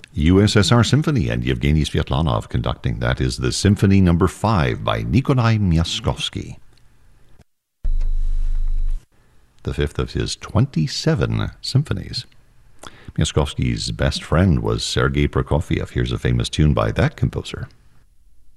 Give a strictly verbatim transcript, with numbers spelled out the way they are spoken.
U S S R Symphony and Yevgeny Sviatlanov conducting. That is the Symphony Number Five by Nikolai Myaskovsky. The fifth of his twenty-seven symphonies. Myaskovsky's best friend was Sergei Prokofiev. Here's a famous tune by that composer.